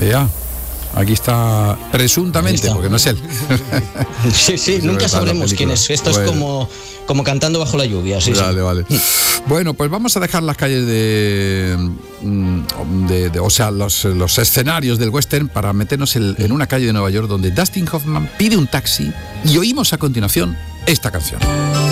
Ya. Aquí está presuntamente, porque no es él. Sí, nunca sabremos quién es. Esto es como cantando bajo la lluvia. Sí, Vale. Bueno, pues vamos a dejar las calles o sea, los escenarios del western para meternos en una calle de Nueva York donde Dustin Hoffman pide un taxi y oímos a continuación esta canción.